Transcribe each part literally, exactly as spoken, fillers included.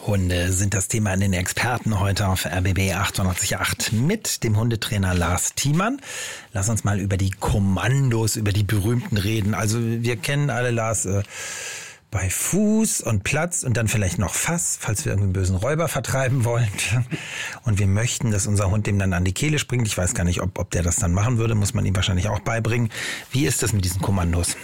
Hunde sind das Thema an den Experten heute auf R B B achtundachtzig Komma acht mit dem Hundetrainer Lars Thiemann. Lass uns mal über die Kommandos, über die berühmten reden. Also wir kennen alle, Lars, äh, bei Fuß und Platz und dann vielleicht noch Fass, falls wir irgendeinen bösen Räuber vertreiben wollen. Und wir möchten, dass unser Hund dem dann an die Kehle springt. Ich weiß gar nicht, ob, ob der das dann machen würde, muss man ihm wahrscheinlich auch beibringen. Wie ist das mit diesen Kommandos?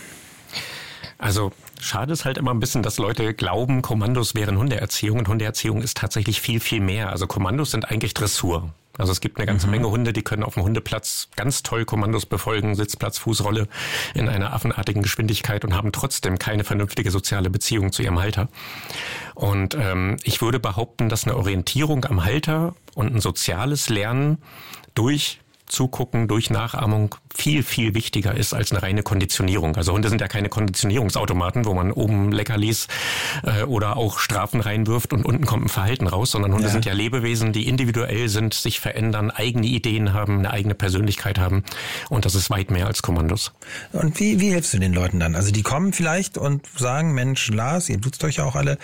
Also schade ist halt immer ein bisschen, dass Leute glauben, Kommandos wären Hundeerziehung, und Hundeerziehung ist tatsächlich viel, viel mehr. Also Kommandos sind eigentlich Dressur. Also es gibt eine ganze mhm. Menge Hunde, die können auf dem Hundeplatz ganz toll Kommandos befolgen, Sitzplatz, Fußrolle in einer affenartigen Geschwindigkeit und haben trotzdem keine vernünftige soziale Beziehung zu ihrem Halter. Und ähm, ich würde behaupten, dass eine Orientierung am Halter und ein soziales Lernen durch Zugucken, durch Nachahmung viel, viel wichtiger ist als eine reine Konditionierung. Also Hunde sind ja keine Konditionierungsautomaten, wo man oben Leckerlis äh, oder auch Strafen reinwirft und unten kommt ein Verhalten raus, sondern Hunde ja. sind ja Lebewesen, die individuell sind, sich verändern, eigene Ideen haben, eine eigene Persönlichkeit haben, und das ist weit mehr als Kommandos. Und wie, wie hilfst du den Leuten dann? Also die kommen vielleicht und sagen, Mensch, Lars, ihr tut's euch ja auch alle,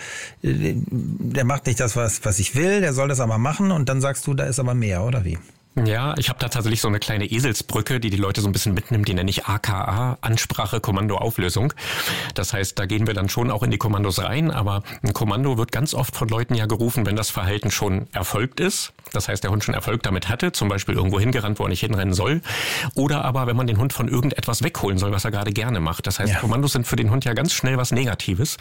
der macht nicht das, was, was ich will, der soll das aber machen, und dann sagst du, da ist aber mehr, oder wie? Ja, ich habe da tatsächlich so eine kleine Eselsbrücke, die die Leute so ein bisschen mitnimmt, die nenne ich A K A, Ansprache, Kommando, Auflösung. Das heißt, da gehen wir dann schon auch in die Kommandos rein, aber ein Kommando wird ganz oft von Leuten ja gerufen, wenn das Verhalten schon erfolgt ist. Das heißt, der Hund schon Erfolg damit hatte, zum Beispiel irgendwo hingerannt, wo er nicht hinrennen soll. Oder aber, wenn man den Hund von irgendetwas wegholen soll, was er gerade gerne macht. Das heißt, ja. Kommandos sind für den Hund ja ganz schnell was Negatives.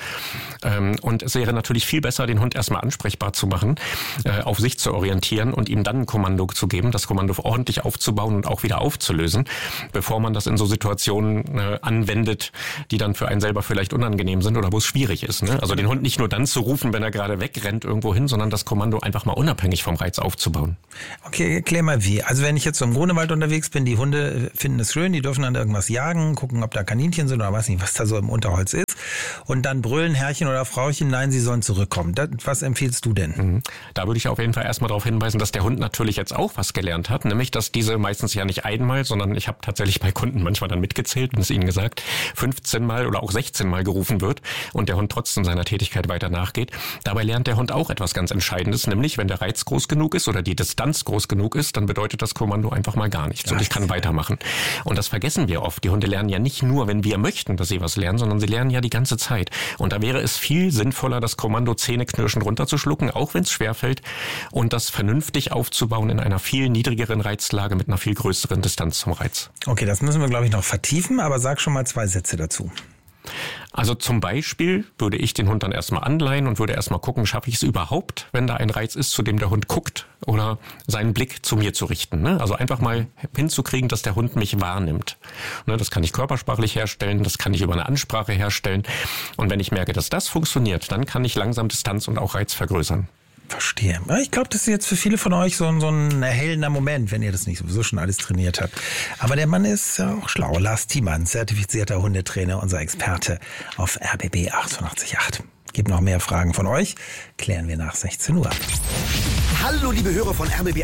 Und es wäre natürlich viel besser, den Hund erstmal ansprechbar zu machen, auf sich zu orientieren und ihm dann ein Kommando zu geben, das Kommando ordentlich aufzubauen und auch wieder aufzulösen, bevor man das in so Situationen äh, anwendet, die dann für einen selber vielleicht unangenehm sind oder wo es schwierig ist. Ne? Also den Hund nicht nur dann zu rufen, wenn er gerade wegrennt irgendwo hin, sondern das Kommando einfach mal unabhängig vom Reiz aufzubauen. Okay, erklär mal wie. Also wenn ich jetzt so im Grunewald unterwegs bin, die Hunde finden es schön, die dürfen dann irgendwas jagen, gucken, ob da Kaninchen sind oder weiß nicht, was da so im Unterholz ist, und dann brüllen Herrchen oder Frauchen, nein, sie sollen zurückkommen. Das, was empfiehlst du denn? Mhm. Da würde ich auf jeden Fall erstmal darauf hinweisen, dass der Hund natürlich jetzt auch was gelernt hat, nämlich, dass diese meistens ja nicht einmal, sondern ich habe tatsächlich bei Kunden manchmal dann mitgezählt und es ihnen gesagt, fünfzehn Mal oder auch sechzehn Mal gerufen wird und der Hund trotzdem seiner Tätigkeit weiter nachgeht. Dabei lernt der Hund auch etwas ganz Entscheidendes, nämlich, wenn der Reiz groß genug ist oder die Distanz groß genug ist, dann bedeutet das Kommando einfach mal gar nichts und ich kann weitermachen. Und das vergessen wir oft. Die Hunde lernen ja nicht nur, wenn wir möchten, dass sie was lernen, sondern sie lernen ja die ganze Zeit. Und da wäre es viel sinnvoller, das Kommando zähneknirschend runterzuschlucken, auch wenn es schwerfällt, und das vernünftig aufzubauen in einer viel niedrigeren Reizlage mit einer viel größeren Distanz zum Reiz. Okay, das müssen wir, glaube ich, noch vertiefen, aber sag schon mal zwei Sätze dazu. Also zum Beispiel würde ich den Hund dann erstmal anleihen und würde erstmal gucken, schaffe ich es überhaupt, wenn da ein Reiz ist, zu dem der Hund guckt, oder seinen Blick zu mir zu richten. Ne? Also einfach mal hinzukriegen, dass der Hund mich wahrnimmt. Ne, das kann ich körpersprachlich herstellen, das kann ich über eine Ansprache herstellen. Und wenn ich merke, dass das funktioniert, dann kann ich langsam Distanz und auch Reiz vergrößern. Verstehe. Ich glaube, das ist jetzt für viele von euch so ein, so ein erhellender Moment, wenn ihr das nicht sowieso schon alles trainiert habt. Aber der Mann ist ja auch schlau. Lars Thiemann, zertifizierter Hundetrainer, unser Experte auf R B B achtundachtzig Komma acht. Gibt noch mehr Fragen von euch, klären wir nach sechzehn Uhr. Hallo liebe Hörer von R B B